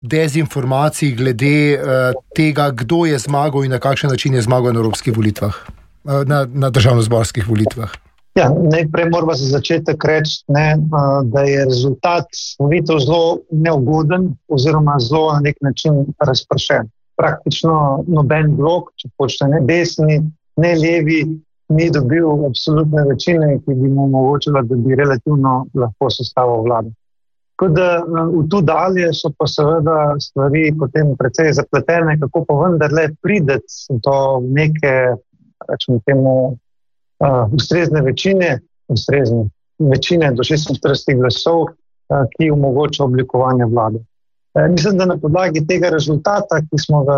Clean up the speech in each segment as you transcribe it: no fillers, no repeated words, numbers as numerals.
dezinformacij glede tega, kdo je zmagal in na kakšen način je zmagal na evropskih volitvah, na državnozborskih volitvah? Ja, najprej moramo za začetek reči, da je rezultat volitev zelo neugoden oziroma zelo na nek način razpršen. Praktično noben blok, če hočete, ne desni, ne levi, ni dobil absolutne večine, ki bi mu omogočila, da bi relativno lahko sestavil vlado. Tako da v tu dalje so pa seveda stvari potem precej zapletene, kako pa vendarle prideti do neke, rečemo temu, ustrezne večine do 46 glasov, ki omogoča oblikovanje vlade. Mislim, da na podlagi tega rezultata, ki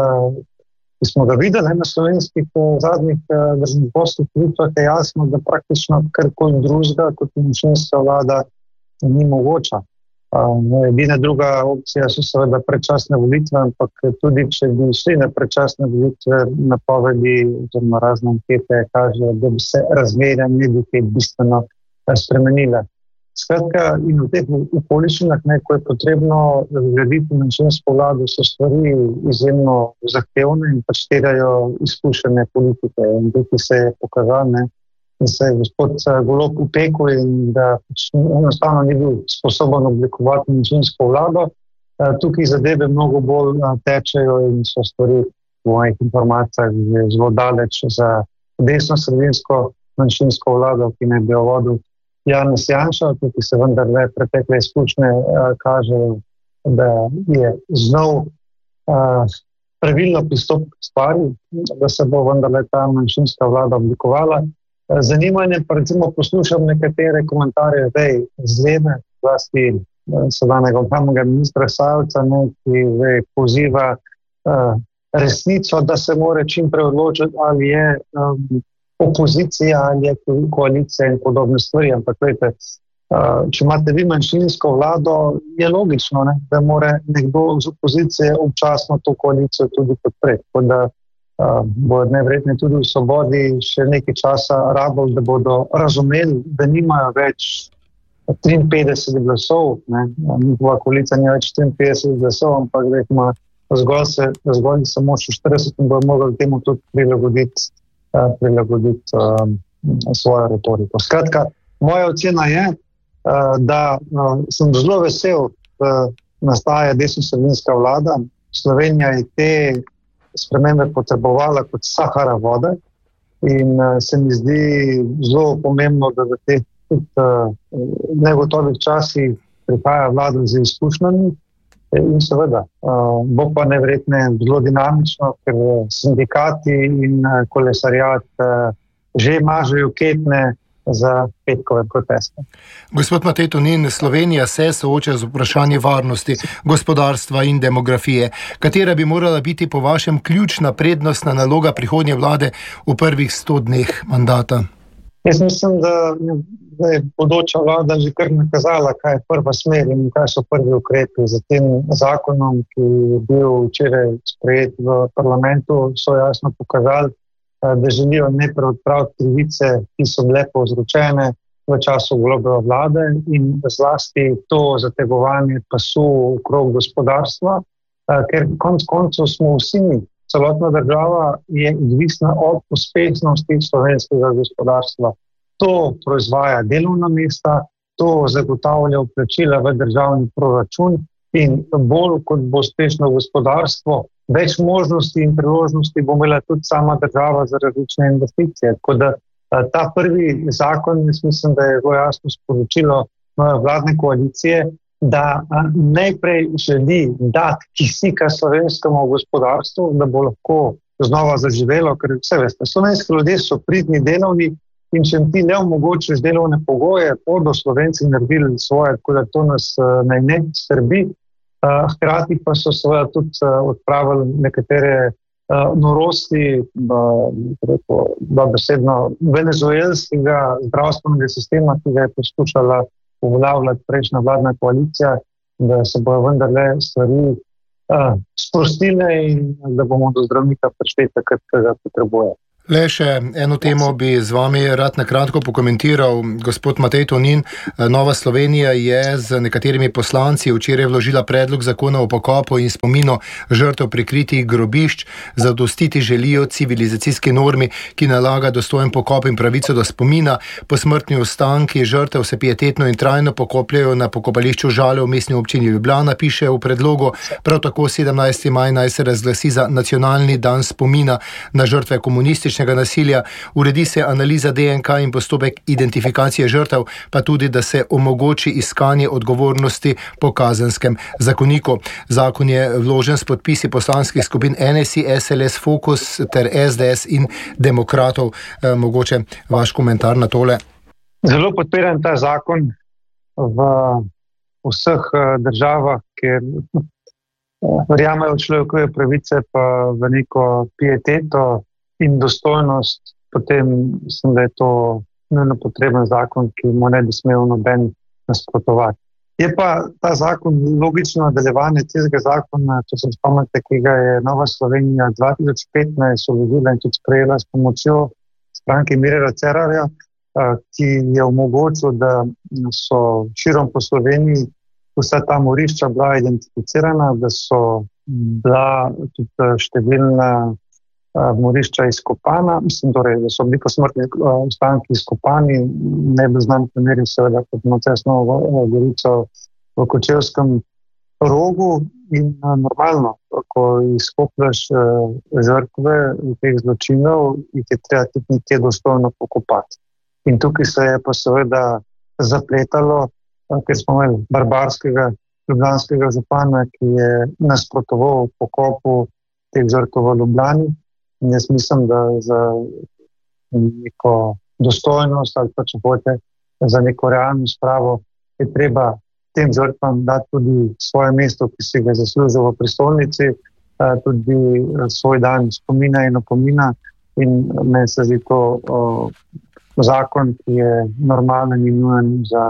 smo ga videli na slovenskih zadnjih državnozborskih volitvah, je jasno, da praktično karkoli drugega kot manjšinska vlada ni mogoča. Edina druga opcija so seveda predčasne volitve, ampak tudi če bi šli na predčasne volitve, napovedi oziroma razne ankete kažejo, da bi se razmerja ne bi kaj bistveno spremenile. Skratka, in v teh okoliščinah, ko je potrebno zgraditi manjšinsko vlado, so stvari izjemno zahtevne in terjajo izkušene politike. In tukaj se je pokazalo, da se je gospod Golob upekel in da enostavno ni bil sposoben oblikovati manjšinsko vlado. Tukaj zadeve mnogo bolj tečejo in so stvari v mojih informacijah že zelo daleč za desno-sredinsko manjšinsko vlado, ki naj bi jo vodil Janez Janša. Tukaj se vendarle pretekle izkušnje kažejo, da je znal pravilno pristop k stvari, da se bo vendarle ta manjšinska vlada oblikovala. Zanimanje pa recimo poslušam nekatere komentarje z leve, vlasti sedanjega obrambnega ministra Sajovca, ki poziva resnico, da se mora čim prej odločiti, ali je opozicija ali je koalicija in podobne stvari. Ampak vejte, če imate vi manjšinsko vlado, je logično, da mora nekdo z opozicije občasno to koalicijo tudi podpreti. Tako da bodo najverjetneje tudi v Svobodi še nekaj časa rabili, da bodo razumeli, da nimajo več 53 glasov, njihova koalicija nima več 54 glasov, ampak da jih ima zgolj samo še 40 in bodo mogli temu tudi prilagoditi svojo retoriko. Skratka, moja ocena je, da sem zelo vesel, da nastaja desno-sredinska vlada. Slovenija je te spremembe potrebovala kot Sahara vode in se mi zdi zelo pomembno, da v teh negotovih časih prihaja vlada z izkušnjami in seveda bo pa najverjetneje zelo dinamično, ker sindikati in kolesariat že mažejo ketne za petkove proteste. Gospod Matej Tonin, Slovenija se sooča z vprašanjem varnosti, gospodarstva in demografije. Katera bi morala biti po vašem ključna prednostna naloga prihodnje vlade v prvih 100 dneh mandata? Jaz mislim, da je bodoča vlada že kar nakazala, kaj je prva smer in kaj so prvi ukrepi. Za tem zakonom, ki je bil včeraj sprejet v parlamentu, so jasno pokazali, da želijo najprej odpraviti krivice, ki so bile povzročene v času Golobove vlade in zlasti to zategovanje pasu okrog gospodarstva, ker konec koncev smo vsi mi, celotna država je odvisna od uspešnosti slovenskega gospodarstva. To proizvaja delovna mesta, to zagotavlja vplačila v državni proračun in bolj kot bo uspešno gospodarstvo, več možnosti in priložnosti bo imela tudi sama država za različne investicije. Tako da ta prvi zakon, mislim, da je zelo jasno sporočilo vladne koalicije, da najprej želi dati kisika slovenskemu gospodarstvu, da bo lahko znova zaživelo, ker vse veste, slovenski ljudje so pridni, delovni in če ti ne omogočiš delovne pogoje, bodo Slovenci naredili svoje, tako da to nas naj ne skrbi. Hkrati pa so seveda tudi odpravili nekatere norosti, dobesedno venezuelskega zdravstvenega sistema, ki ga je poskušala uveljavljati prejšnja vladna koalicija, da se bojo vendarle stvari sprostile in da bomo do zdravnika prišli takrat, ko ga potrebuje. Le še eno temo bi z vami rad na kratko pokomentiral. Gospod Matej Tonin, Nova Slovenija je z nekaterimi poslanci včeraj vložila predlog zakona o pokopu in spominu žrtev prikritih grobišč. Zadostiti želijo civilizacijski normi, ki nalaga dostojen pokop in pravico do spomina. Posmrtni ostanki žrtev se pietetno in trajno pokopljajo na pokopališču Žale v mestni občini Ljubljana, piše v predlogu. Prav tako 17. maj naj se razglasi za nacionalni dan spomina na žrtve komunističnega nasilja, uredi se analiza DNK in postopek identifikacije žrtev, pa tudi, da se omogoči iskanje odgovornosti po kazenskem zakoniku. Zakon je vložen s podpisi poslanskih skupin NSI, SLS, Fokus ter SDS in Demokratov. Mogoče vaš komentar na tole? Zelo podpiram ta zakon v vseh državah, kjer verjamejo v človekove pravice, pa v neko pieteto in dostojnost, potem mislim, da je to nujno potreben zakon, ki mu ne bi smel noben nasprotovati. Je pa ta zakon logično nadaljevanje tega zakona, če se spomnite, ki ga je Nova Slovenija 2015 vložila in tudi sprejela s pomočjo stranke Mirela Cerarja, ki je omogočil, da so širom po Sloveniji vsa ta morišča bila identificirana, da so bila tudi številna morišča izkopana, torej, da so bili posmrtni ostanki izkopani, ne bi znam primeril seveda kot Mocesno Gorico v Kočevskem Rogu in normalno, ko izkopljaš žrtve teh zločinov, jih je treba tudi nekje dostojno pokopati. In tukaj se je pa seveda zapletalo, ker smo imeli barbarskega ljubljanskega župana, ki je nasprotoval pokopu teh žrtev v Ljubljani. In jaz mislim, da za neko dostojnost ali pa če hočete za neko realno spravo je treba tem žrtvam dati tudi svoje mesto, ki si ga zaslužijo v prestolnici, tudi svoj dan spomina in opomina. In meni se zdi to zakon, ki je normalen in nujen za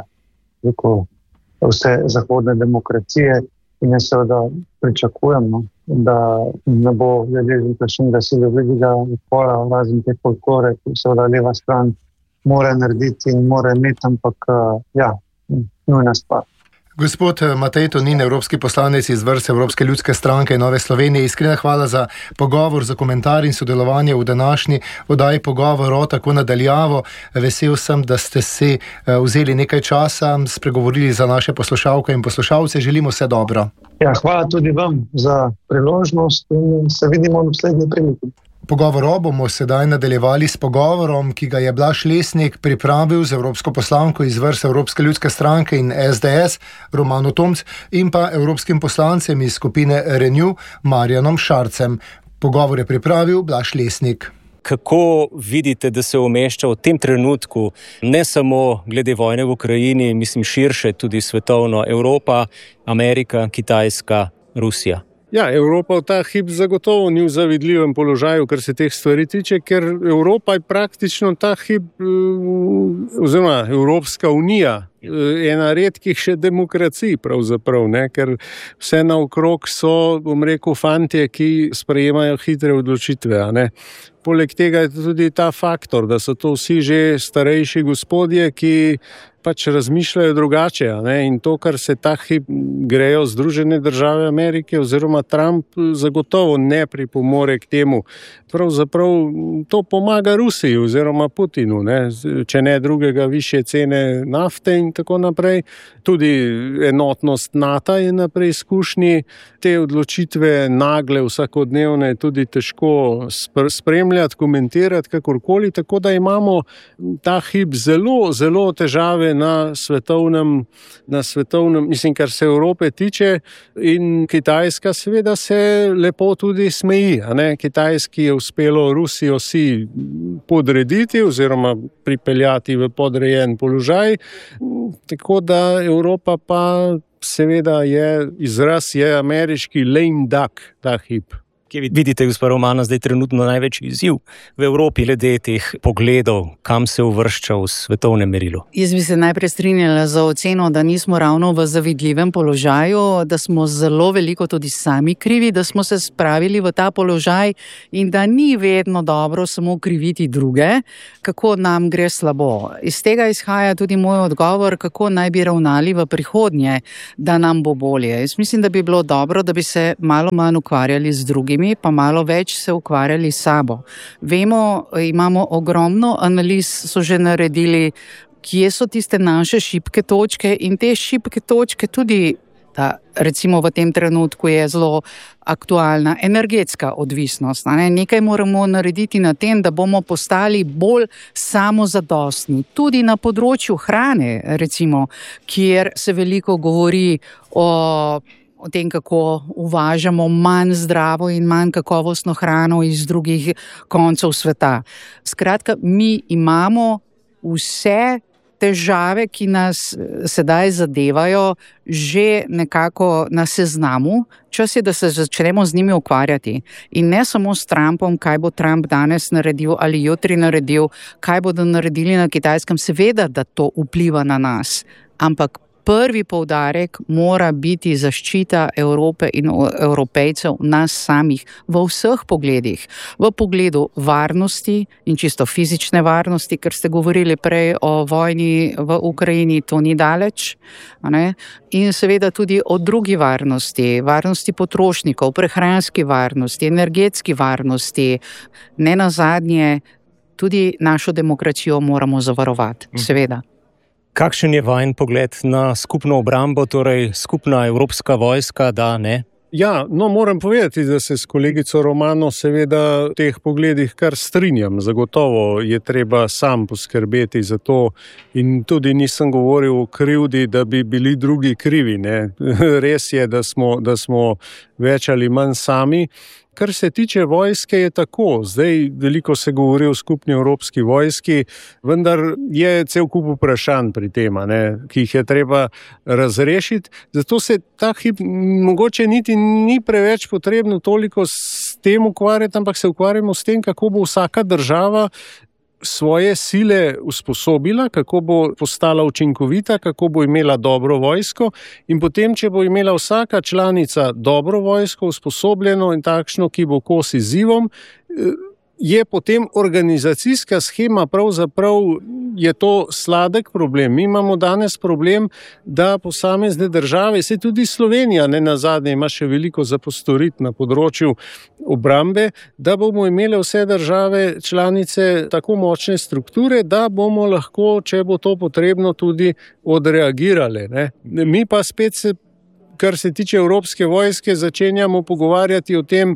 vse zahodne demokracije. In jaz seveda pričakujem, da ne bo deležen kakšnega silovitega odpora, razen te folklore, ki seveda leva stran mora narediti in mora imeti, ampak nujna stvar. Gospod Matej Tonin, evropski poslanec iz vrst Evropske ljudske stranke Nove Slovenije, iskrena hvala za pogovor, za komentar in sodelovanje v današnji oddaji Pogovor tako nadaljavo. Vesel sem, da ste si vzeli nekaj časa, spregovorili za naše poslušalke in poslušalce. Želimo vse dobro. Ja, hvala tudi vam za priložnost in se vidimo v naslednji priliki. Pogovor bomo sedaj nadaljevali s pogovorom, ki ga je Blaž Lesnik pripravil z evropsko poslanko iz vrst Evropske ljudske stranke in SDS Romano Tomc in pa evropskim poslancem iz skupine Renew Marjanom Šarcem. Pogovor je pripravil Blaž Lesnik. Kako vidite, da se umešča v tem trenutku, ne samo glede vojne v Ukrajini, mislim širše, tudi svetovno, Evropa, Amerika, Kitajska, Rusija? Ja, Evropa v ta hip zagotovo ni v zavidljivem položaju, kar se teh stvari tiče, ker Evropa je praktično ta hip, oziroma Evropska unija, ena redkih še demokracij pravzaprav, ne? Ker vse naokrog so, bom rekel, fantje, ki sprejemajo hitre odločitve, a ne. Poleg tega je tudi ta faktor, da so to vsi že starejši gospodje, ki pač razmišljajo drugače, a ne? In to, kar se ta hip grejo Združene države Amerike oziroma Trump, zagotovo ne pripomore k temu. Pravzaprav to pomaga Rusiji oziroma Putinu, ne? Če ne drugega, višje cene nafte in tako naprej. Tudi enotnost NATO je na preizkušnji. Te odločitve nagle, vsakodnevne, tudi težko spremljati, komentirati, kakorkoli, tako da imamo ta hip zelo, zelo težave na svetovnem, mislim, kar se Evrope tiče, in Kitajska seveda se lepo tudi smeji, a ne? Kitajski je uspelo Rusijo si podrediti oziroma pripeljati v podrejen položaj, tako da Evropa pa seveda je, izraz je ameriški lame duck, ta hip. Kje vidite, gospod Romano, zdaj trenutno največji izziv v Evropi glede teh pogledov, kam se uvršča v svetovnem merilu? Jaz bi se najprej strinjala za oceno, da nismo ravno v zavidljivem položaju, da smo zelo veliko tudi sami krivi, da smo se spravili v ta položaj in da ni vedno dobro samo kriviti druge, kako nam gre slabo. Iz tega izhaja tudi moj odgovor, kako naj bi ravnali v prihodnje, da nam bo bolje. Jaz mislim, da bi bilo dobro, da bi se malo manj ukvarjali z drugimi, pa malo več se ukvarjali s sabo. Vemo, imamo ogromno analiz, so že naredili, kje so tiste naše šibke točke in te šibke točke tudi, da recimo v tem trenutku je zelo aktualna energetska odvisnost. Nekaj moramo narediti na tem, da bomo postali bolj samozadostni. Tudi na področju hrane, recimo, kjer se veliko govori o tem, kako uvažamo manj zdravo in manj kakovostno hrano iz drugih koncev sveta. Skratka, mi imamo vse težave, ki nas sedaj zadevajo, že nekako na seznamu. Čas je, da se začnemo z njimi ukvarjati. In ne samo s Trumpom, kaj bo Trump danes naredil ali jutri naredil, kaj bodo naredili na Kitajskem. Seveda, da to vpliva na nas. Ampak prvi poudarek mora biti zaščita Evrope in Evropejcev, nas samih, v vseh pogledih. V pogledu varnosti in čisto fizične varnosti, ker ste govorili prej o vojni v Ukrajini, to ni daleč. In seveda tudi o drugi varnosti, varnosti potrošnikov, prehranski varnosti, energetski varnosti. Ne nazadnje, tudi našo demokracijo moramo zavarovati, seveda. Kakšen je vajen pogled na skupno obrambo, torej skupna evropska vojska, da ne? Ja, moram povedati, da se s kolegico Romano seveda v teh pogledih kar strinjam. Zagotovo je treba sam poskrbeti za to in tudi nisem govoril o krivdi, da bi bili drugi krivi. Ne? Res je, da smo več ali manj sami. Kar se tiče vojske, je tako. Zdaj veliko se govori o skupni evropski vojski, vendar je cel kup vprašanj pri tem, ki jih je treba razrešiti. Zato se ta hip mogoče niti ni preveč potrebno toliko s tem ukvarjati, ampak se ukvarjamo s tem, kako bo vsaka država svoje sile usposobila, kako bo postala učinkovita, kako bo imela dobro vojsko in potem, če bo imela vsaka članica dobro vojsko, usposobljeno in takšno, ki bo kos izzivom, je potem organizacijska shema, pravzaprav je to sladek problem. Mi imamo danes problem, da posamezne države, se tudi Slovenija, ne nazadnje, ima še veliko za postoriti na področju obrambe, da bomo imeli vse države članice tako močne strukture, da bomo lahko, če bo to potrebno, tudi odreagirali. Mi pa spet se, kar se tiče Evropske vojske, začenjamo pogovarjati o tem,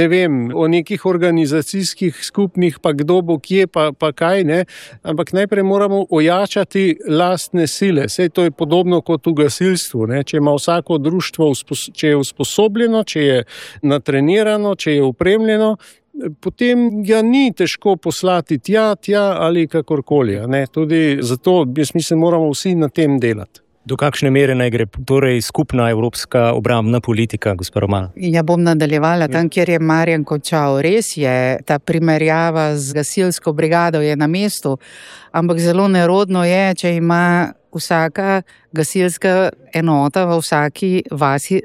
o nekih organizacijskih skupnih, pa kdo bo kje, pa kaj, ampak najprej moramo ojačati lastne sile. Sej to je podobno kot v gasilstvu, Če ima vsako društvo, če je usposobljeno, če je natrenirano, če je opremljeno, potem ga ni težko poslati tja ali kakorkoli. Tudi zato, jaz mislim, moramo vsi na tem delati. Do kakšne mere naj gre torej skupna evropska obrambna politika, gospod Roman? Ja, bom nadaljevala tam, kjer je Marjan končal. Res je, ta primerjava z gasilsko brigado je na mestu, ampak zelo nerodno je, če ima vsaka gasilska enota v vsaki vasi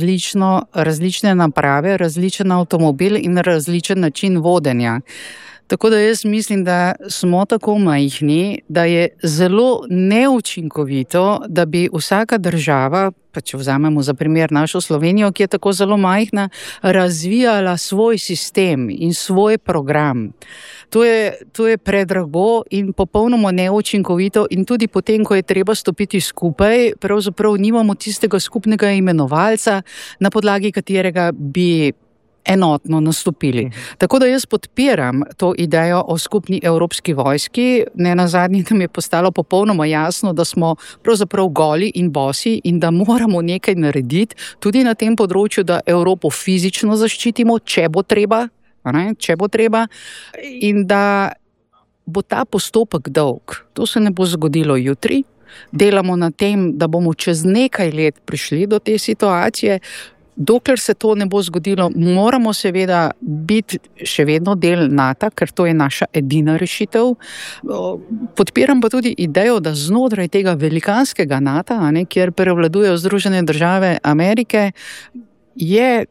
različne naprave, različen avtomobil in različen način vodenja. Tako da jaz mislim, da smo tako majhni, da je zelo neučinkovito, da bi vsaka država, pa če vzamemo za primer našo Slovenijo, ki je tako zelo majhna, razvijala svoj sistem in svoj program. To je predrago in popolnoma neučinkovito in tudi potem, ko je treba stopiti skupaj, pravzaprav nimamo tistega skupnega imenovalca, na podlagi katerega bi enotno nastopili. Tako da jaz podpiram to idejo o skupni evropski vojski. Ne nazadnje nam je postalo popolnoma jasno, da smo pravzaprav goli in bosi in da moramo nekaj narediti tudi na tem področju, da Evropo fizično zaščitimo, če bo treba, in da bo ta postopek dolg. To se ne bo zgodilo jutri. Delamo na tem, da bomo čez nekaj let prišli do te situacije. dokler se to ne bo zgodilo, moramo seveda biti še vedno del NATO, ker to je naša edina rešitev. Podpiram pa tudi idejo, da znotraj tega velikanskega NATO, kjer prevladujejo Združene države Amerike, je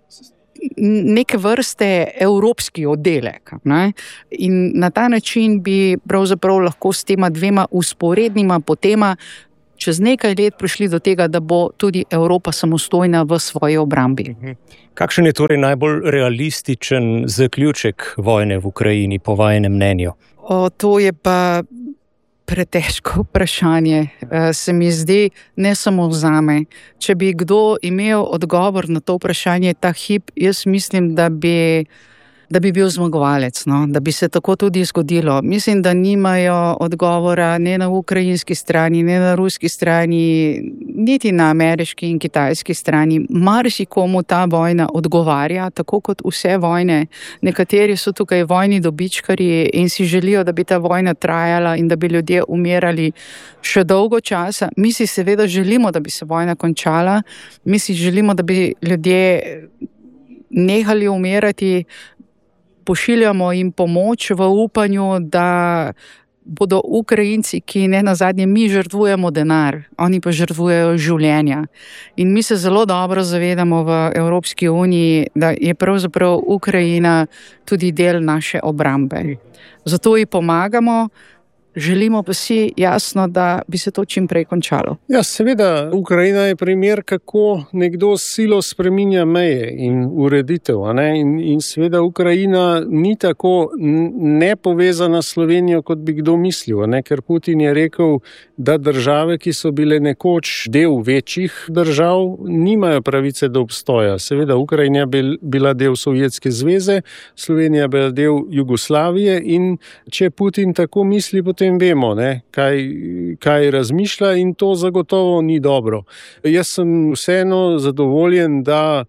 neke vrste evropski oddelek. In na ta način bi pravzaprav lahko s tema dvema usporednima potema čez nekaj let prišli do tega, da bo tudi Evropa samostojna v svoji obrambi. Kakšen je torej najbolj realističen zaključek vojne v Ukrajini, po vajenem mnenju? To je pa pretežko vprašanje, se mi zdi, ne samo zame. Če bi kdo imel odgovor na to vprašanje ta hip, jaz mislim, da bi bil zmagovalec, da bi se tako tudi zgodilo. Mislim, da nimajo odgovora ne na ukrajinski strani, ne na ruski strani, niti na ameriški in kitajski strani. Marsikomu ta vojna odgovarja, tako kot vse vojne. Nekateri so tukaj vojni dobičkarji in si želijo, da bi ta vojna trajala in da bi ljudje umirali še dolgo časa. Mi si seveda želimo, da bi se vojna končala. Mi si želimo, da bi ljudje nehali umirati. Pošiljamo jim pomoč v upanju, da bodo Ukrajinci, ki ne nazadnje mi žrtvujemo denar, oni pa žrtvujejo življenja. In mi se zelo dobro zavedamo v Evropski uniji, da je pravzaprav Ukrajina tudi del naše obrambe. Zato ji pomagamo. Želimo pa si jasno, da bi se to čim prej končalo. Ja, seveda, Ukrajina je primer, kako nekdo s silo spreminja meje in ureditev. In seveda Ukrajina ni tako nepovezana s Slovenijo, kot bi kdo mislil. Ker Putin je rekel, da države, ki so bile nekoč del večjih držav, nimajo pravice do obstoja. Seveda, Ukrajina je bila del Sovjetske zveze, Slovenija je bila del Jugoslavije in če Putin tako misli, potem vemo, kaj razmišlja in to zagotovo ni dobro. Jaz sem vseeno zadovoljen, da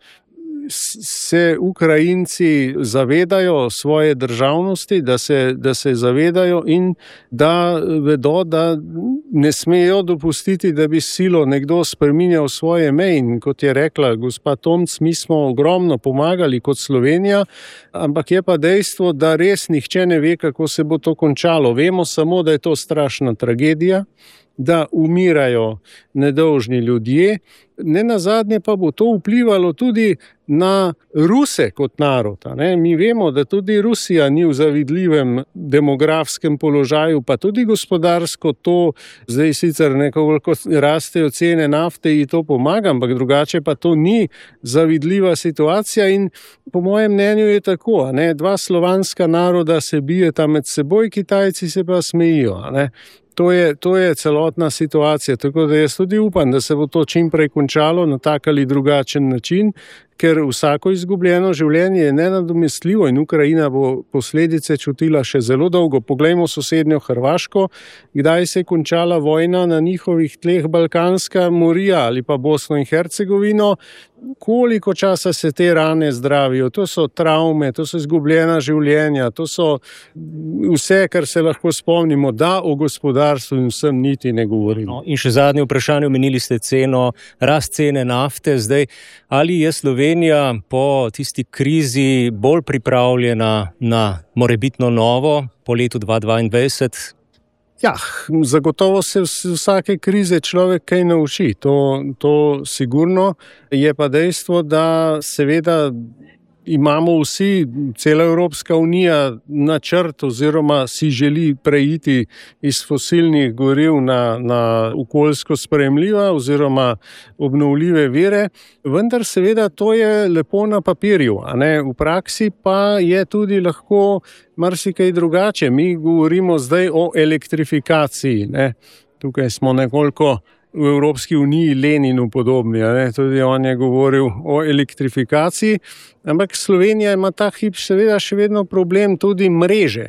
se Ukrajinci zavedajo svoje državnosti, da se zavedajo in da vedo, da ne smejo dopustiti, da bi silo nekdo spreminjal svoje meje. In kot je rekla gospa Tomc, mi smo ogromno pomagali kot Slovenija, ampak je pa dejstvo, da res nihče ne ve, kako se bo to končalo. Vemo samo, da je to strašna tragedija, da umirajo nedolžni ljudje. Nenazadnje pa bo to vplivalo tudi na Ruse kot narod. Mi vemo, da tudi Rusija ni v zavidljivem demografskem položaju, pa tudi gospodarsko to, zdaj sicer nekoliko rastejo cene nafte in to pomaga, ampak drugače pa to ni zavidljiva situacija in po mojem mnenju je tako. Dva slovanska naroda se bijeta med seboj, Kitajci se pa smejijo. To je celotna situacija, tako da jaz tudi upam, da se bo to čim prej končalo na tak ali drugačen način, ker vsako izgubljeno življenje je nenadomestljivo in Ukrajina bo posledice čutila še zelo dolgo. Poglejmo sosednjo Hrvaško, kdaj se je končala vojna na njihovih tleh, Balkanska morija ali pa Bosno in Hercegovino, koliko časa se te rane zdravijo. To so travme, to so izgubljena življenja, to so vse, kar se lahko spomnimo, da o gospodarstvu in vsem niti ne govorimo. In še zadnje vprašanje, omenili ste rast cene nafte. Zdaj, ali je Slovenija po tisti krizi bolj pripravljena na morebitno novo po letu 2022? Ja, zagotovo se vsake krize človek kaj nauči, to sigurno. Je pa dejstvo, da seveda imamo vsi, cela Evropska unija, načrt oziroma si želi preiti iz fosilnih goriv na okoljsko sprejemljiva oziroma obnovljive vire, vendar seveda to je lepo na papirju, v praksi pa je tudi lahko marsikaj drugače. Mi govorimo zdaj o elektrifikaciji, Tukaj smo nekoliko v Evropski uniji Leninu podobni, tudi on je govoril o elektrifikaciji, ampak Slovenija ima ta hip seveda še vedno problem tudi mreže,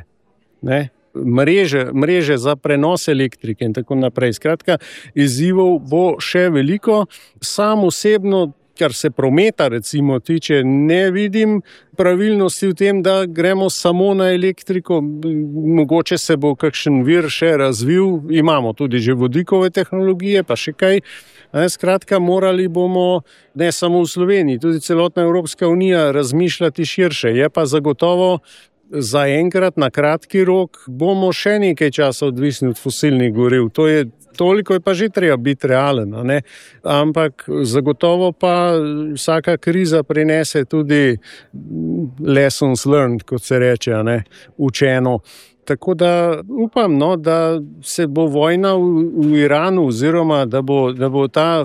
mreže za prenos elektrike in tako naprej. Skratka, izzivov bo še veliko. Sam osebno kar se prometa recimo tiče, ne vidim pravilnosti v tem, da gremo samo na elektriko. Mogoče se bo kakšen vir še razvil, imamo tudi že vodikove tehnologije, pa še kaj. Skratka, morali bomo, ne samo v Sloveniji, tudi celotna Evropska unija razmišljati širše. Je pa zagotovo zaenkrat na kratki rok bomo še nekaj časa odvisni od fosilnih goriv. Toliko je pa že treba biti realen, ne? Ampak zagotovo pa vsaka kriza prinese tudi lessons learned, kot se reče, ne? Učeno. Tako da upam, da se bo vojna v Iranu oziroma da bo ta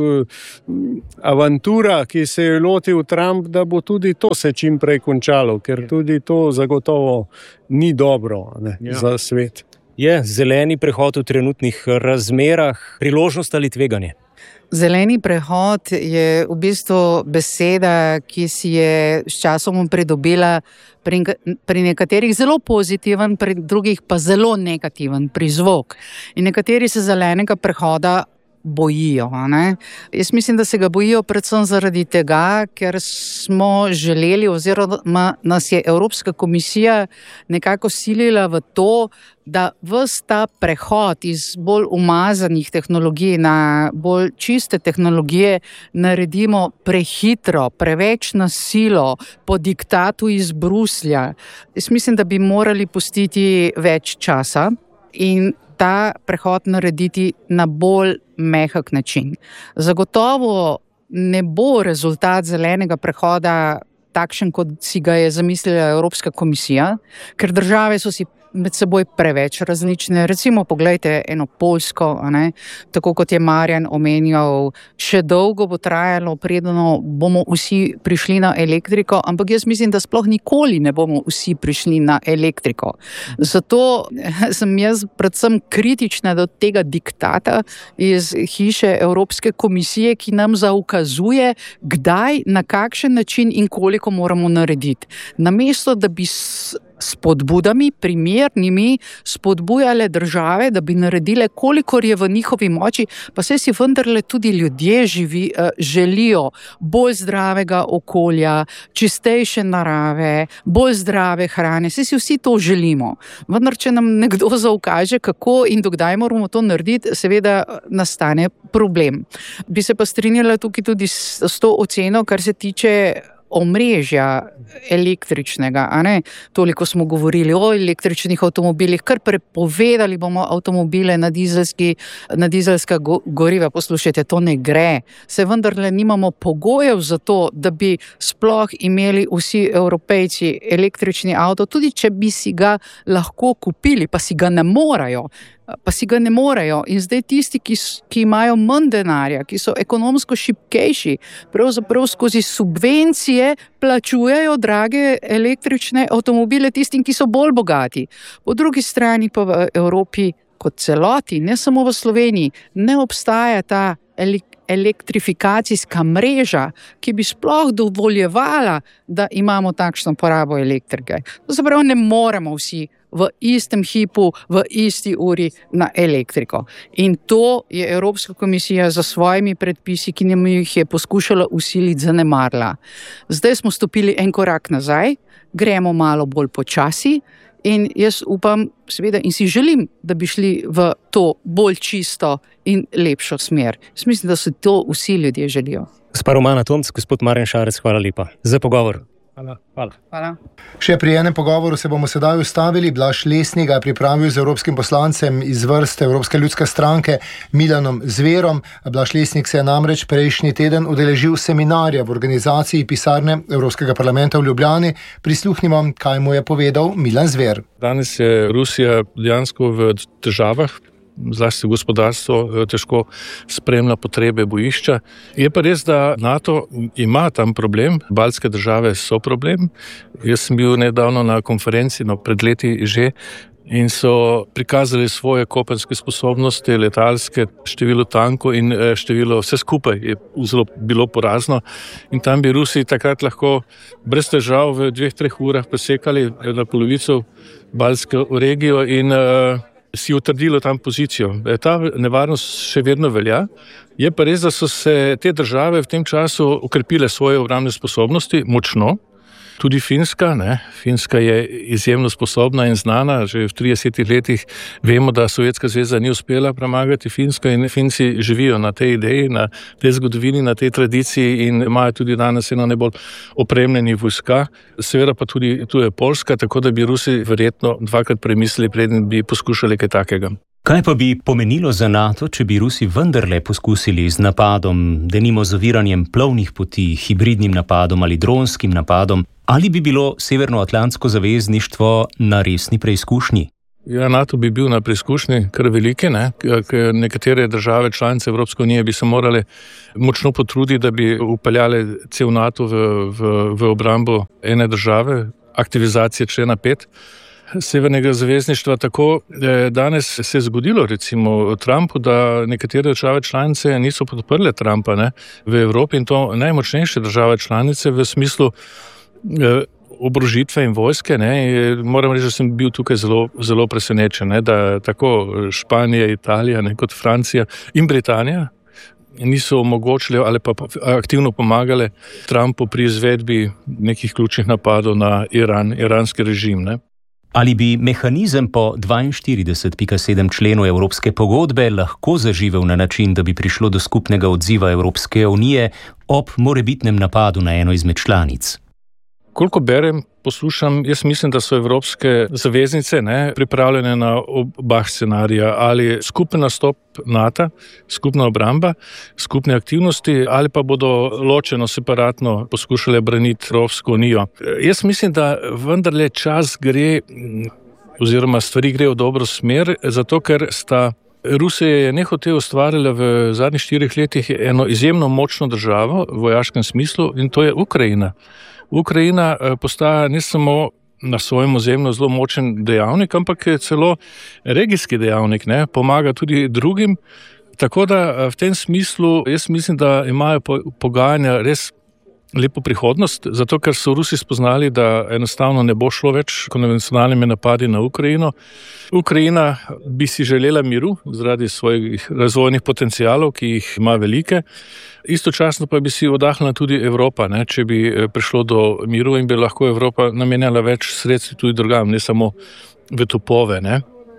avantura, ki se je lotil Trump, da bo tudi to se čim prej končalo, ker tudi to zagotovo ni dobro, ne, za svet. Je zeleni prehod v trenutnih razmerah priložnost ali tveganje? Zeleni prehod je v bistvu beseda, ki si je s časom pridobila pri nekaterih zelo pozitiven, pri drugih pa zelo negativen prizvok. In nekateri se zelenega prehoda bojijo. Ne? Jaz mislim, da se ga bojijo predvsem zaradi tega, ker smo želeli oziroma nas je Evropska komisija nekako silila v to, da ves ta prehod iz bolj umazanih tehnologij na bolj čiste tehnologije naredimo prehitro, preveč na silo, po diktatu iz Bruslja. Jaz mislim, da bi morali pustiti več časa in ta prehod narediti na bolj mehak način. Zagotovo ne bo rezultat zelenega prehoda takšen, kot si ga je zamislila Evropska komisija, ker države so si med seboj preveč različne. Recimo, poglejte eno Poljsko, tako kot je Marjan omenjal, še dolgo bo trajalo, preden bomo vsi prišli na elektriko, ampak jaz mislim, da sploh nikoli ne bomo vsi prišli na elektriko. Zato sem jaz predvsem kritična do tega diktata iz hiše Evropske komisije, ki nam zaukazuje, kdaj, na kakšen način in koliko moramo narediti. Namesto, da bi spodbudami, primernimi, spodbujale države, da bi naredile, kolikor je v njihovi moči, pa saj si vendarle tudi ljudje želijo bolj zdravega okolja, čistejše narave, bolj zdrave hrane, saj si vsi to želimo. Vendar, če nam nekdo zaukaže, kako in dokdaj moramo to narediti, seveda nastane problem. Bi se pa strinjala tukaj tudi s to oceno, kar se tiče omrežja električnega, Toliko smo govorili o električnih avtomobilih, kar prepovedali bomo avtomobile na dizelska goriva. Poslušajte, to ne gre. Se vendarle nimamo pogojev za to, da bi sploh imeli vsi Evropejci električni avto, tudi če bi si ga lahko kupili, pa si ga ne morajo. In zdaj tisti, ki imajo manj denarja, ki so ekonomsko šibkejši, pravzaprav skozi subvencije plačujejo drage električne avtomobile tistim, ki so bolj bogati. Po drugi strani pa v Evropi kot celoti, ne samo v Sloveniji, ne obstaja ta elektrifikacijska mreža, ki bi sploh dovoljevala, da imamo takšno porabo elektrike. Zapravo ne moremo vsi v istem hipu, v isti uri na elektriko. In to je Evropska komisija za svojimi predpisi, ki nam jih je poskušala vsiliti, zanemarila. Zdaj smo stopili en korak nazaj, gremo malo bolj počasi in jaz upam, seveda, in si želim, da bi šli v to bolj čisto in lepšo smer. Jaz mislim, da se to vsi ljudje želijo. Gospa Romana Tomc, gospod Marjan Šarec, hvala lepa za pogovor. Hvala. Še pri enem pogovoru se bomo sedaj ustavili. Blaž Lesnik ga je pripravil z evropskim poslancem iz vrste Evropske ljudske stranke Milanom Zverom. Blaž Lesnik se je namreč prejšnji teden udeležil seminarja v organizaciji pisarne Evropskega parlamenta v Ljubljani. Prisluhnimo, kaj mu je povedal Milan Zver. Danes je Rusija dejansko v težavah. Zlasti gospodarstvo težko spremlja potrebe bojišča. Je pa res, da NATO ima tam problem, baltske države so problem. Jaz sem bil nedavno na konferenci, pred leti že, in so prikazali svoje kopenske sposobnosti, letalske, število tankov in število, vse skupaj je zelo bilo porazno. In tam bi Rusi takrat lahko brez težav v 2-3 urah presekali na polovico baltsko regijo in si utrdilo tam pozicijo. Ta nevarnost še vedno velja. Je pa res, da so se te države v tem času okrepile svoje obrambne sposobnosti močno. Tudi Finska, ne. Finska je izjemno sposobna in znana. Že v 30 letih vemo, da Sovjetska zveza ni uspela premagati Finsko in Finci živijo na tej ideji, na tej zgodovini, na tej tradiciji in imajo tudi danes eno najbolj opremljeni vojska. Seveda pa tudi tu je Poljska, tako da bi Rusi verjetno dvakrat premislili, preden bi poskušali kaj takega. Kaj pa bi pomenilo za NATO, če bi Rusi vendarle poskusili z napadom, denimo z oviranjem plovnih poti, hibridnim napadom ali dronskim napadom, ali bi bilo Severnoatlantsko zavezništvo na resni preizkušnji? Ja, NATO bi bil na preizkušnji kar velike, ne? Ker nekatere države članice Evropske unije bi se morale močno potruditi, da bi upeljale cel NATO v obrambo ene države, aktivizacije člena 5. Severnega zavezništva. Tako danes se je zgodilo recimo Trumpu, da nekatere države članice niso podprle Trumpa, ne, v Evropi in to najmočnejše države članice v smislu oborožitve in vojske. Ne. Moram reči, da sem bil tukaj zelo presenečen, ne, da tako Španija, Italija, ne, kot Francija in Britanija niso omogočili ali pa aktivno pomagali Trumpu pri izvedbi nekih ključnih napadov na iranski režim. Ne. Ali bi mehanizem po 42.7 členu Evropske pogodbe lahko zaživel na način, da bi prišlo do skupnega odziva Evropske unije ob morebitnem napadu na eno izmed članic? Koliko berem, poslušam, jaz mislim, da so evropske zaveznice pripravljene na oba scenarija, ali skupen nastop NATO, skupna obramba, skupne aktivnosti, ali pa bodo ločeno, separatno poskušale braniti Evropsko unijo. Jaz mislim, da vendarle čas gre, oziroma stvari grejo v dobro smer, zato ker sta Rusija je nehote ustvarila v zadnjih 4 letih eno izjemno močno državo v vojaškem smislu in to je Ukrajina. Ukrajina postaja ne samo na svojem ozemlju zelo močen dejavnik, ampak je celo regijski dejavnik, ne, pomaga tudi drugim. Tako da v tem smislu jaz mislim, da imajo pogajanja res lepo prihodnost, zato ker so Rusi spoznali, da enostavno ne bo šlo več konvencionalnimi napadi na Ukrajino. Ukrajina bi si želela miru zaradi svojih razvojnih potencialov, ki jih ima velike. Istočasno pa bi si odahnila tudi Evropa, ne, če bi prišlo do miru in bi lahko Evropa namenjala več sredstev tudi drugam, ne samo v topove. Ne.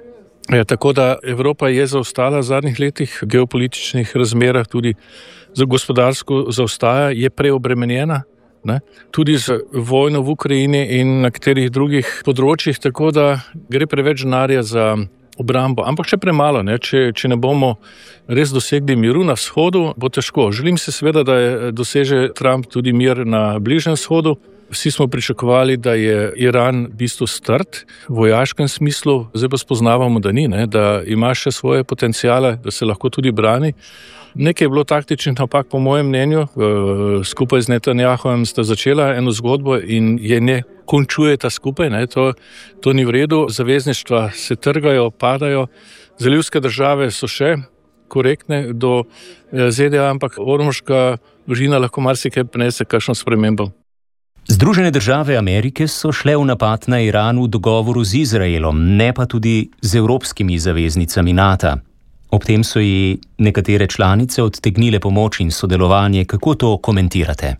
Tako da Evropa je zaostala v zadnjih letih v geopolitičnih razmerah, tudi za gospodarsko zaostaja, je preobremenjena, ne, tudi z vojno v Ukrajini in na katerih drugih področjih, tako da gre preveč denarja za obrambo. Ampak še premalo, ne, če ne bomo res dosegli miru na vzhodu, bo težko. Želim se seveda, da doseže Trump tudi mir na Bližnjem vzhodu. Vsi smo pričakovali, da je Iran v bistvu strt v vojaškem smislu, zdaj pa spoznavamo, da ni, ne, da ima še svoje potencijale, da se lahko tudi brani. Nekaj je bilo taktičnih napak, po mojem mnenju, skupaj z Netanjahujem sta začela eno zgodbo in je ne končujeta skupaj, ne, to ni v redu, zavezništva se trgajo, padajo, zalivske države so še korektne do ZDA, ampak ormoška družina lahko marsikaj prinese kakšno spremembo. Združene države Amerike so šle v napad na Iran v dogovoru z Izraelom, ne pa tudi z evropskimi zaveznicami NATO. Ob tem so ji nekatere članice odtegnile pomoč in sodelovanje. Kako to komentirate?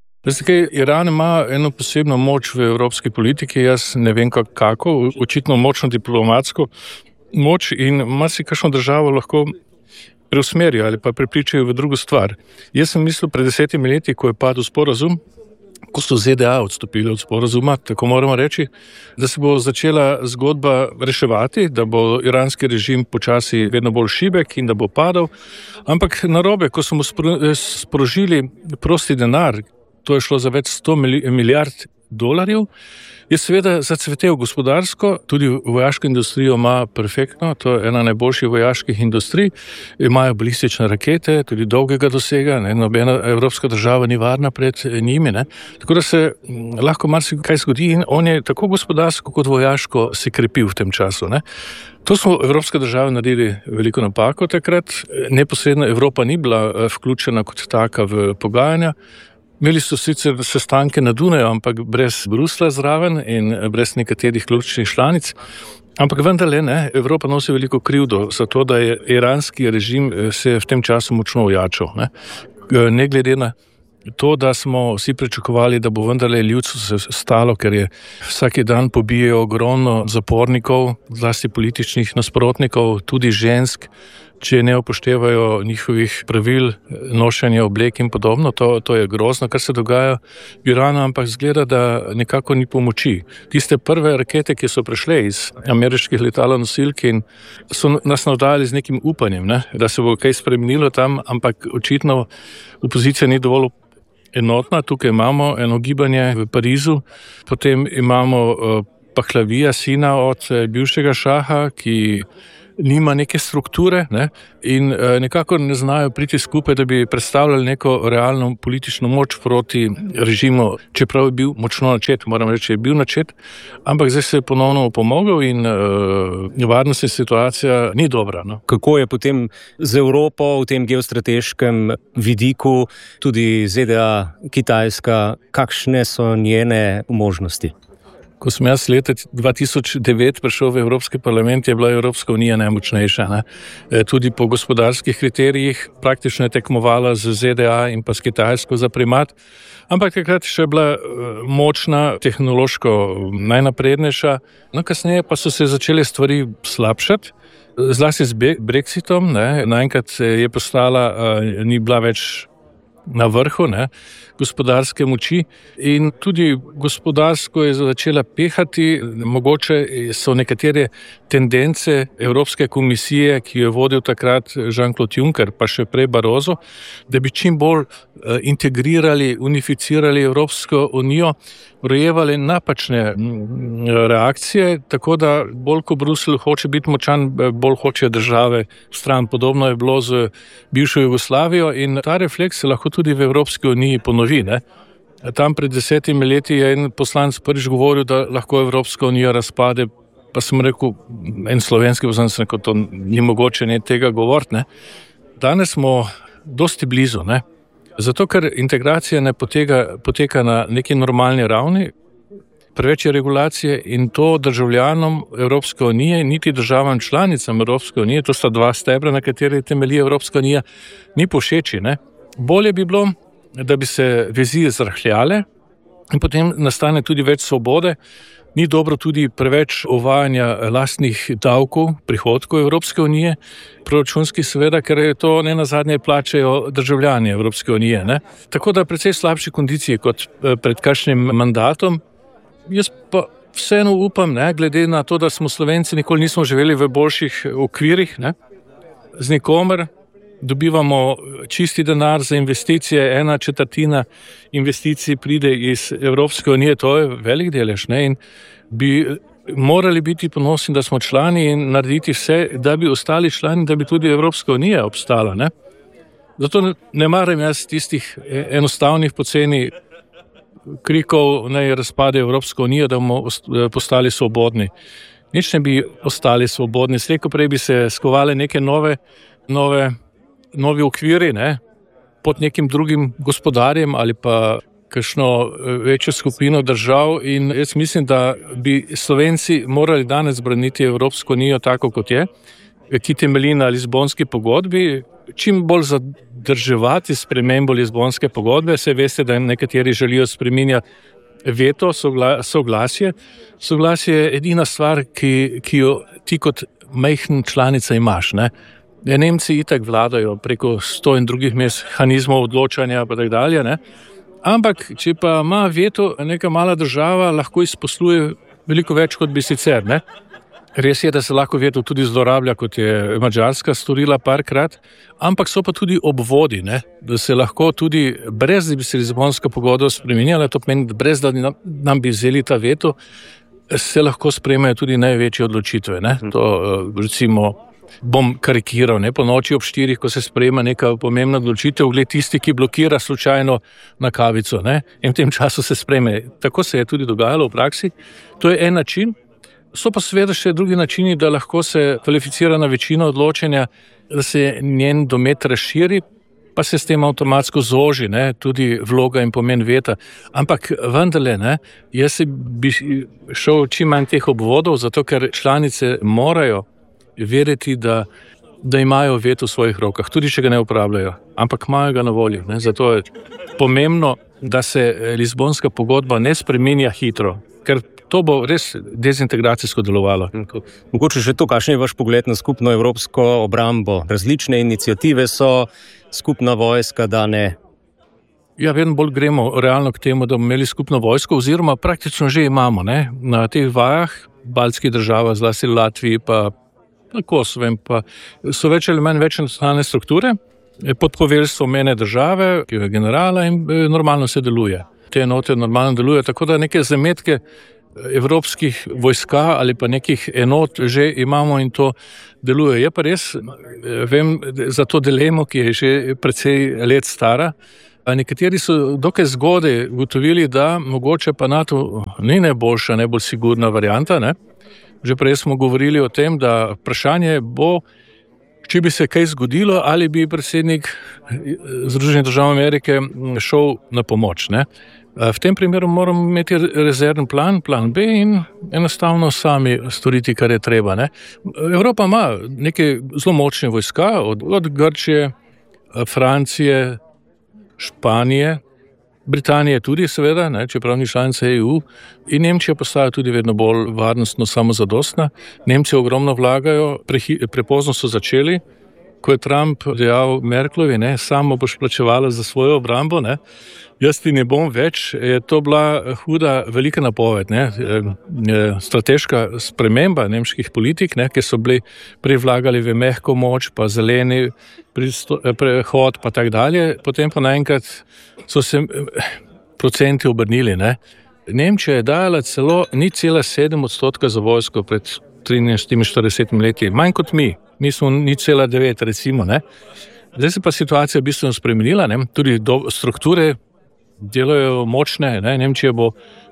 Iran ima eno posebno moč v evropski politiki, jaz ne vem kako, očitno močno diplomatsko moč in marsikakšno državo lahko preusmerijo ali pa prepričajo v drugo stvar. Jaz sem mislil pred 10 leti, ko je padel sporazum, ko so ZDA odstopili od sporazuma, tako moramo reči, da se bo začela zgodba reševati, da bo iranski režim počasi vedno bolj šibek in da bo padal. Ampak narobe, ko smo sprožili prosti denar, to je šlo za več 100 milijard dolarjev, je seveda zacvetel gospodarsko, tudi vojaško industrijo ima perfektno, to je ena najboljših vojaških industrij, imajo balistične rakete, tudi dolgega dosega, ne, nobena evropska država ni varna pred njimi, ne. Tako da se lahko marsikaj zgodi in on je tako gospodarsko kot vojaško se krepil v tem času. Ne. To smo evropske države naredili veliko napako takrat, neposredno Evropa ni bila vključena kot taka v pogajanja. Imeli so sicer sestanke na Dunaju, ampak brez Bruslja zraven in brez nekaterih ključnih članic. Ampak vendarle ne, Evropa nosi veliko krivdo za to, da je iranski režim se v tem času močno ojačal. Ne glede na to, da smo vsi pričakovali, da bo vendarle ljudstvo se stalo, ker je vsaki dan pobijajo ogromno zapornikov, zlasti političnih nasprotnikov, tudi žensk, če ne upoštevajo njihovih pravil, nošenja oblek in podobno. To je grozno, kar se dogaja v Iranu, ampak zgleda, da nekako ni pomoči. Tiste prve rakete, ki so prišle iz ameriških letalonosilk in so nas navdajali z nekim upanjem, da se bo kaj spremenilo tam, ampak očitno opozicija ni dovolj enotna. Tukaj imamo eno gibanje v Parizu, potem imamo Pahlavija, sina od bivšega šaha, ki nima neke strukture in nekako ne znajo priti skupaj, da bi predstavljali neko realno politično moč proti režimu, čeprav je bil močno načet, moram reči, je bil načet, ampak zdaj se je ponovno opomogel in varnostna situacija ni dobra. Kako je potem z Evropo v tem geostrateškem vidiku, tudi ZDA, Kitajska, kakšne so njene možnosti? Ko sem jaz leta 2009 prišel v Evropski parlament, je bila Evropska unija najmočnejša. Tudi po gospodarskih kriterijih praktično je tekmovala z ZDA in pa s Kitajsko za primat, ampak takrat še bila močna, tehnološko najnaprednejša. Kasneje pa so se začele stvari slabšati, zlasti z Brexitom, naenkrat je postala, ni bila več na vrhu gospodarske moči in tudi gospodarsko je začela pehati. Mogoče so nekatere tendence Evropske komisije, ki jo je vodil takrat Jean-Claude Juncker, pa še prej Barroso, da bi čim bolj integrirali, unificirali Evropsko unijo, rojevali napačne reakcije, tako da bolj ko Bruselj hoče biti močan, bolj hoče države stran. Podobno je bilo z bivšo Jugoslavijo in ta refleks se lahko tudi v Evropski uniji ponovi. Tam pred 10 leti je en poslanec prvič govoril, da lahko Evropska unija razpade, pa sem rekel, en slovenski poslanec rekel, to ni mogoče tega govoriti. Danes smo dosti blizu, zato ker integracija ne poteka na neki normalni ravni, preveč je regulacije in to državljanom Evropske unije, niti državam članicam Evropske unije, to sta dva stebra, na kateri temelji Evropska unija, ni povšeči. Bolje bi bilo, da bi se vezi zrahljale in potem nastane tudi več svobode. Ni dobro tudi preveč uvajanja lastnih davkov, prihodkov Evropske unije, proračunskih seveda, ker je to ne nazadnje plačajo državljani Evropske unije. Tako da precej slabše kondicije kot pred kakšnim mandatom. Jaz pa vseeno upam, glede na to, da smo Slovenci nikoli nismo živeli v boljših okvirih, z nikomer. Dobivamo čisti denar za investicije, 1/4 investicij pride iz Evropske unije, to je velik delež, in bi morali biti ponosni, da smo člani in narediti vse, da bi ostali člani, da bi tudi Evropska unija obstala. Zato ne maram jaz tistih enostavnih poceni krikov, naj razpade Evropska unija, da bomo postali svobodni. Nič ne bi ostali svobodni, slej ko prej bi se skovali neke novi okviri, pod nekim drugim gospodarjem ali pa kakšno večjo skupino držav in jaz mislim, da bi Slovenci morali danes braniti Evropsko unijo tako, kot je, ki temelji na Lizbonski pogodbi, čim bolj zadrževati spremembo Lizbonske pogodbe. Saj veste, da nekateri želijo spreminjati veto, soglasje. Soglasje je edina stvar, ki jo ti kot majhna članica imaš, Nemci itak vladajo preko 100 in drugih mehanizmov odločanja pa tako dalje, ampak če pa ima veto neka mala država, lahko izposluje veliko več, kot bi sicer, Res je, da se lahko veto tudi zlorablja, kot je Madžarska storila parkrat, ampak so pa tudi obvodi, da se lahko tudi, brez da bi se Lizbonska pogodba spremenjala, to pomeni, brez da nam bi vzeli ta veto, se lahko sprejmejo tudi največje odločitve. To recimo bom karikiral, po noči ob 4, ko se sprejema neka pomembna odločitev, gled tisti, ki blokira slučajno na kavico, in v tem času se sprejme. Tako se je tudi dogajalo v praksi. To je en način. So pa seveda še drugi načini, da lahko se kvalificirana večina odločanja, da se njen domet razširi, pa se s tem avtomatsko zoži, ne, tudi vloga in pomen veta. Ampak vendarle, ne, jaz bi šel čim manj teh obvodov, zato ker članice morajo veriti, da imajo veto v svojih rokah, tudi če ga ne uporabljajo, ampak imajo ga na voljo. Ne. Zato je pomembno, da se Lizbonska pogodba ne spreminja hitro, ker to bo res dezintegracijsko delovalo. Mogoče še to, kakšen je vaš pogled na skupno evropsko obrambo? Različne iniciative so, skupna vojska, da ne. Ja, vedno bolj gremo realno k temu, da bomo imeli skupno vojsko, oziroma praktično že imamo, ne? Na teh vajah, baltskih državah, zlasti Latviji, pa na Kosovem, pa so več ali manj več nacionalne strukture, pod poveljstvom ene države, ki je generala in normalno se deluje. Te enote normalno delujejo, tako da neke zametke evropskih vojska ali pa nekih enot že imamo in to deluje. Je pa res, vem za to dilemo, ki je že precej let stara. Nekateri so dokaj zgodaj ugotovili, da mogoče pa NATO ni najboljša, najbolj sigurna varianta. Ne? Že prej smo govorili o tem, da vprašanje bo, če bi se kaj zgodilo, ali bi predsednik Združenih držav Amerike šel na pomoč. Ne? V tem primeru moramo imeti rezervni plan B in enostavno sami storiti, kar je treba. Ne? Evropa ima neke zelo močne vojska, od Grčije, Francije, Španije, Britanije tudi seveda, ne, čeprav ni članica EU, in Nemčija postaja tudi vedno bolj varnostno samozadostna. Nemci ogromno vlagajo, prepozno so začeli, ko je Trump dejal Merklovi, ne, samo boš plačevala za svojo obrambo, ne, jaz ti ne bom več, je to bila huda, velika napoved, ne, strateška sprememba nemških politik, ne, ki so bili privlagali v mehko moč, pa zeleni prehod, pa tak dalje, potem pa naenkrat so se procenti obrnili, ne. Nemčija je dajala celo 0,7% za vojsko pred 13-40 leti, manj kot mi smo 0,9 recimo, ne. Zdaj se pa situacija bistveno spremenila, ne, tudi strukture delajo močne, ne, Nemčija bo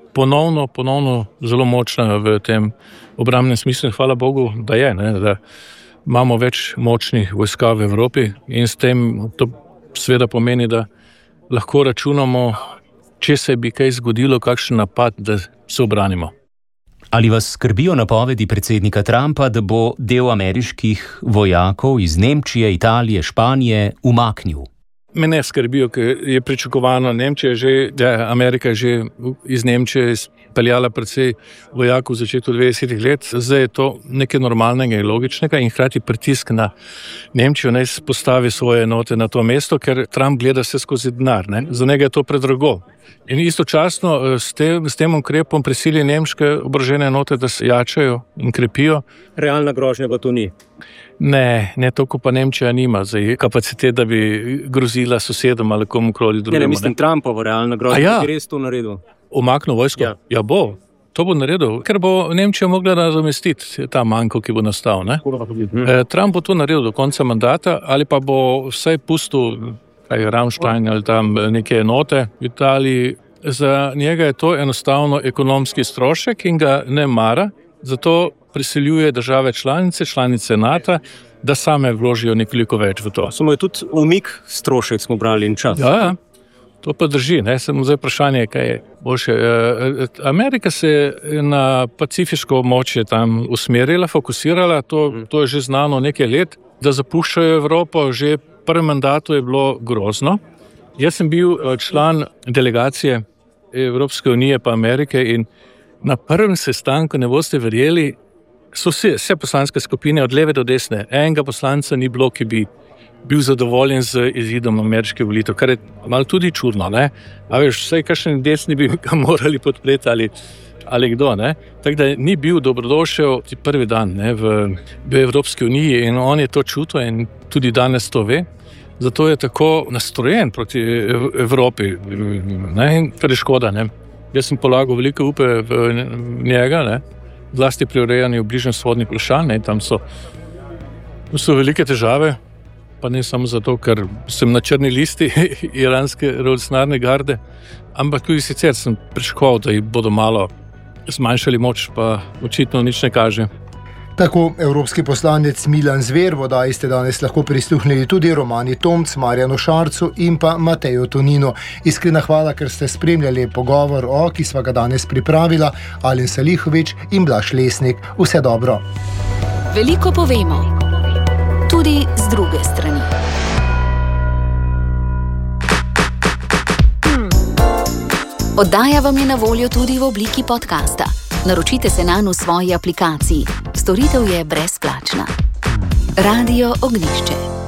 ponovno zelo močna v tem obrambnem smislu, hvala Bogu, da je, ne, da imamo več močnih vojska v Evropi in s tem to seveda pomeni, da lahko računamo, če se bi kaj zgodilo, kakšen napad, da se obranimo. Ali vas skrbijo napovedi predsednika Trumpa, da bo del ameriških vojakov iz Nemčije, Italije, Španije umaknil? Me ne skrbijo, ker je pričakovano Amerika je že iz Nemčije peljala precej vojakov v začetku 90 let. Zdaj je to nekaj normalnega in logičnega in hkrati pritisk na Nemčijo naj postavi svoje enote na to mesto, ker Trump gleda vse skozi denar. Ne? Za njega je to predrago. In istočasno s tem ukrepom prisili nemške oborožene enote, da se jačajo in krepijo. Realna grožnja pa to ni. Ne, toliko pa Nemčija nima zdaj kapacitet, da bi grozila sosedom ali komukoli drugemu. Ne, mislim Trumpovo realna grožnja, ki res to naredil. Umaknil vojsko? Ja, bo. To bo naredil, ker bo Nemčija mogla nadomestiti ta manjko, ki bo nastal. Ne? Trump bo to naredil do konca mandata ali pa bo vsaj pustil Ramstein ali tam neke enote v Italiji. Za njega je to enostavno ekonomski strošek in ga ne mara, zato prisiljuje države članice NATO, da same vložijo nekoliko več v to. Samo je tudi umik strošek, smo brali in čas. Ja, to pa drži, ne, samo zdaj vprašanje, kaj je boljše. Amerika se je na pacifiško območje tam usmerila, fokusirala, to je že znano nekaj let, da zapuščajo Evropo, že v prvem mandatu je bilo grozno. Jaz sem bil član delegacije Evropske unije pa Amerike in na prvem sestanku, ne boste verjeli, so vse poslanske skupine od leve do desne, enega poslanca ni bilo, ki bi bil zadovoljen z izidom ameriške volitev, kar je malo tudi čudno, ne? A veš, vsaj kakšen desni bi ga morali podpreti ali kdo, ne? Tako da ni bil dobrodošel prvi dan, ne, v Evropski uniji in on je to čutil in tudi danes to ve. Zato je tako nastrojen proti Evropi, ne, in kar je škoda, ne. Jaz sem polagal velike upe v njega, ne, zlasti pri urejanju bližnjevzhodnih vprašanj, ne, tam so velike težave, pa ne samo zato, ker sem na črni listi iranske revolucionarne garde, ampak tudi sicer sem pričakoval, da jih bodo malo zmanjšali moč, pa očitno nič ne kaže. Tako evropski poslanec Milan Zver, vodaji ste danes lahko prisluhnili tudi Romani Tomc, Marjanu Šarcu in pa Mateju Toninu. Iskrena hvala, ker ste spremljali pogovor ki sva ga danes pripravila, Alen Salihović in Blaž Lesnik. Vse dobro. Veliko povemo, tudi z druge strani. Oddaja vam je na voljo tudi v obliki podcasta. Naročite se nanj v svoji aplikaciji. Storitev je brezplačna. Radio Ognjišče.